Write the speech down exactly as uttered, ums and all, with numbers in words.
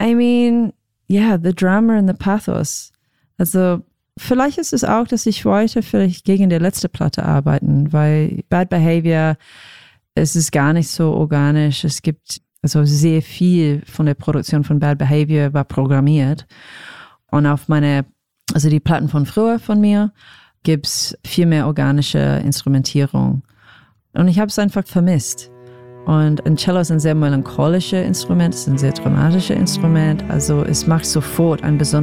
I mean, yeah, the drama and the pathos. Also vielleicht ist es auch, dass ich wollte vielleicht gegen die letzte Platte arbeiten, weil Bad Behavior, es ist gar nicht so organisch. Es gibt also sehr viel von der Produktion von Bad Behavior war programmiert. Und auf meine, also die Platten von früher von mir, gibt's viel mehr organische Instrumentierung. Und ich habe es einfach vermisst. Und ein Cello ist ein sehr melancholisches Instrument, es ist ein sehr dramatisches Instrument. Also es macht sofort einen besonderen